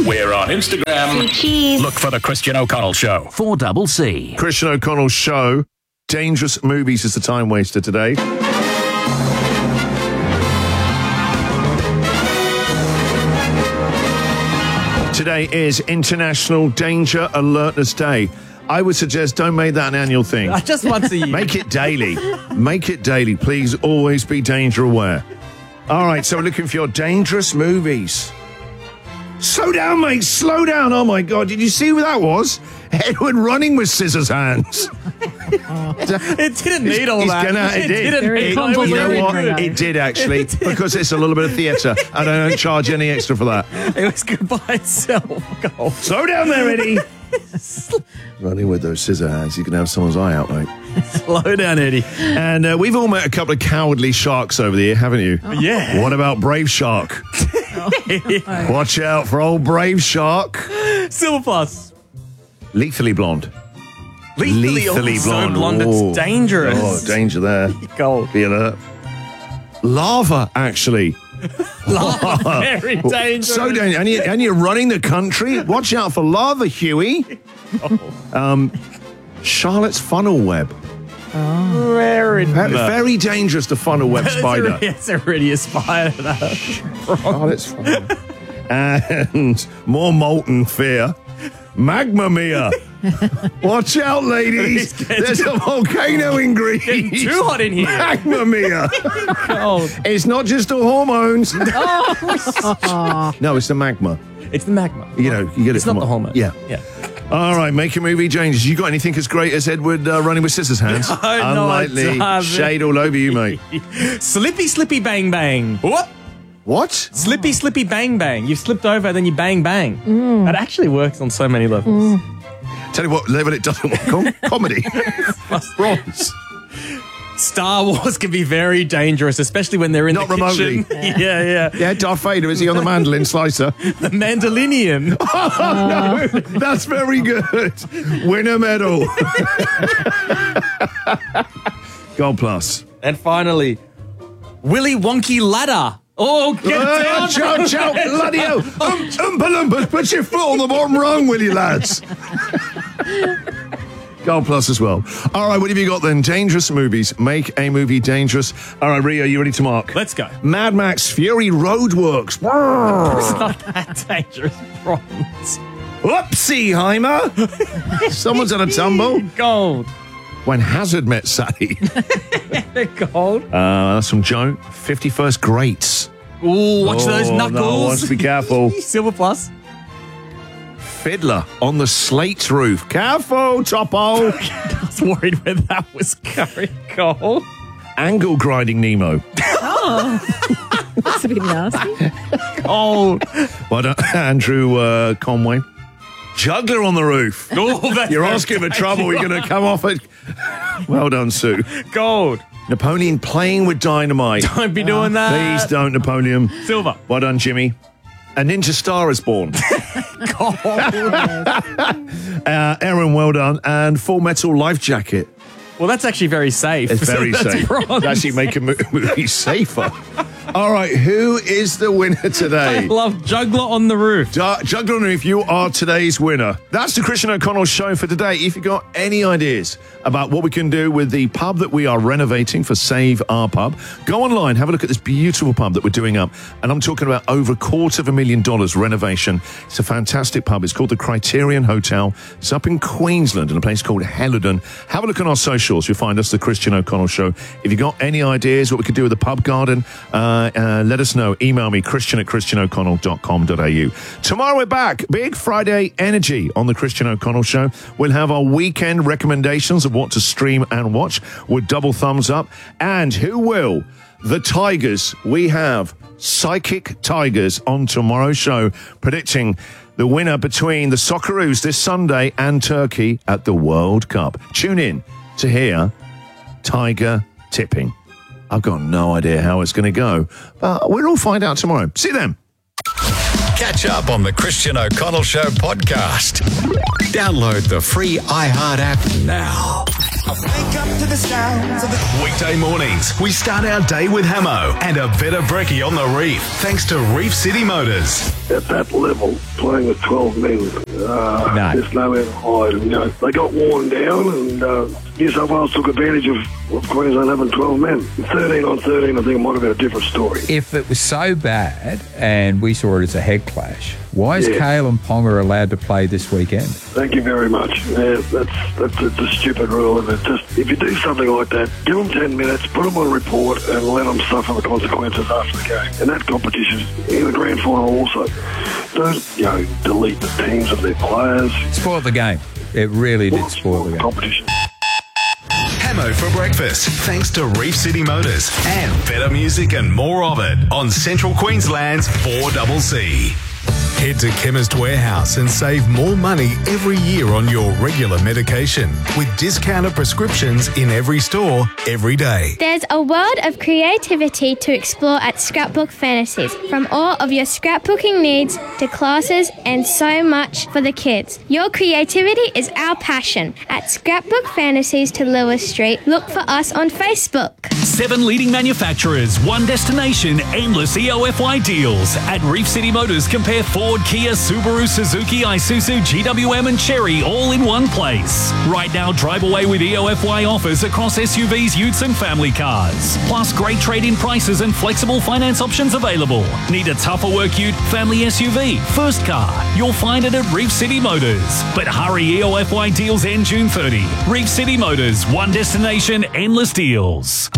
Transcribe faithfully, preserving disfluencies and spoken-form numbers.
We're on Instagram. Cheese. Look for The Christian O'Connell Show. four double C. Christian O'Connell Show. Dangerous Movies is the time waster today. Today is International Danger Alertness Day. I would suggest don't make that an annual thing. Just once a year. Make it daily. Make it daily. Please always be danger aware. All right, so we're looking for your dangerous movies. Slow down, mate. Slow down. Oh, my God. Did you see who that was? Edward running with scissors hands. It didn't need all He's that. Gonna, it, it did. didn't It, need you all that. know what? Very good. It did, actually, It did. because it's a little bit of theatre, and I don't charge any extra for that. It was good by itself. Go. Slow down there, Eddie. Running with those scissor hands, you can have someone's eye out, mate. Slow down, Eddie. And uh, we've all met a couple of cowardly sharks over the year, haven't you? Yeah. What about Brave Shark? Watch out for old Brave Shark. Silver Plus. Lethally blonde. Lethally, Lethally so blonde. blonde. Oh. It's dangerous. Oh, danger there. Gold. Be alert. Lava, actually. Very dangerous. So dangerous. And, you, and you're running the country? Watch out for lava, Huey. Um, Charlotte's funnel web. Very, Ve- Very dangerous, the funnel web spider. It's already a spider. That. Charlotte's funnel. And more molten fear. Magma Mia. Watch out, ladies. There's a volcano in Greece. Too hot in here. Magma Mia. Cold. It's not just the hormones. No, it's the magma. It's the magma. You know, you get it It's from not the hormone. Yeah. Yeah. All right, make a movie changes. You got anything as great as Edward uh, running with scissors hands? No, no, I Unlikely. haven't. Shade all over you, mate. Slippy, slippy, bang, bang. What? What? Slippy, slippy, bang, bang. You've slipped over, then you bang, bang. That actually works on so many levels. Tell you what level it doesn't work on. Comedy. Bronze. Star Wars can be very dangerous, especially when they're in Not the kitchen. remotely. yeah, yeah. Yeah, Darth Vader, is he on the mandolin slicer? The Mandalorian. Oh, no, that's very good. Win a medal. Gold plus. And finally, Willy Wonky Ladder. Oh, get down. Chow, chow, bloody hell. Um, Oompa Loompas, put your foot on the bottom rung, will you, lads? Gold plus as well. All right, what have you got then? Dangerous movies. Make a movie dangerous. All right, Rio, you ready to mark? Let's go. Mad Max Fury Roadworks. It's not that dangerous. Bronze. Whoopsie, Heimer. Someone's on a tumble. Gold. When Hazard Met Sally. Gold. Uh, that's from Joe. fifty-first Greats. Ooh, watch those Oh, no, knuckles. watch, be careful. Silver Plus. Fiddler on the slate roof. Careful, Topo. I was worried where that was going. Gold. Angle grinding Nemo. That's a bit nasty. Gold. Well done, Andrew uh, Conway. Juggler on the roof. Oh, that's You're asking for trouble. You're going to come off it. Well done, Sue. Gold. Napoleon playing with dynamite. Don't be doing that. Please don't, Napoleon. Silver. Well done, Jimmy. A Ninja Star is born. Gold. uh, Aaron, well done. And Full Metal Life Jacket. Well, that's actually very safe. It's very That's safe. bronze. Actually make a mo- movie safer. All right, who is the winner I today? love Juggler on the Roof. Ju- Juggler on the Roof, you are today's winner. That's the Christian O'Connell Show for today. If you've got any ideas about what we can do with the pub that we are renovating for Save Our Pub, go online, have a look at this beautiful pub that we're doing up. And I'm talking about over a quarter of a million dollars renovation. It's a fantastic pub. It's called the Criterion Hotel. It's up in Queensland in a place called Helidon. Have a look on our socials. You'll find us, the Christian O'Connell Show. If you've got any ideas what we could do with the pub garden, uh, uh, let us know. Email me, christian at christian o'connell dot com dot a u. Tomorrow we're back. Big Friday energy on the Christian O'Connell Show. We'll have our weekend recommendations of what to stream and watch with double thumbs up. And who will? The Tigers. We have Psychic Tigers on tomorrow's show, predicting the winner between the Socceroos this Sunday and Turkey at the World Cup. Tune in to hear Tiger tipping. I've got no idea how it's going to go, but we'll all find out tomorrow. See you then. Catch up on the Christian O'Connell Show podcast. Download the free iHeart app now. Wake up to the sounds of the Weekday mornings, we start our day with Hamo and a bit of brekkie on the reef, thanks to Reef City Motors. at that level, playing with twelve men, uh, No. there's nowhere to hide. You know, they got worn down, and uh, New South Wales took advantage of, of Queensland having twelve men. thirteen on thirteen, I think it might have been a different story. If it was so bad and we saw it as a head clash, why is Yeah. Kale and Ponga allowed to play this weekend? Thank you very much. Yeah, that's that's a, a stupid rule, and it just if you do something like that, give them ten minutes, put them on report, and let them suffer the consequences after the game. And that competition in the grand final also. Don't you know delete the teams of their players. Spoiled the game. It really did spoil the game. Competition. Hamo for breakfast, thanks to Reef City Motors and better music and more of it on Central Queensland's four C C. Head to Chemist Warehouse and save more money every year on your regular medication with discounted prescriptions in every store, every day. There's a world of creativity to explore at Scrapbook Fantasies, from all of your scrapbooking needs to classes and so much for the kids. Your creativity is our passion. At Scrapbook Fantasies to Lewis Street, look for us on Facebook. Seven leading manufacturers, one destination, endless E O F Y deals. At Reef City Motors, compare Ford, Kia, Subaru, Suzuki, Isuzu, G W M and Chery all in one place. Right now, drive away with E O F Y offers across S U Vs, utes and family cars. Plus great trade-in prices and flexible finance options available. Need a tougher work ute, family S U V, first car? You'll find it at Reef City Motors. But hurry, E O F Y deals end June thirtieth. Reef City Motors, one destination, endless deals.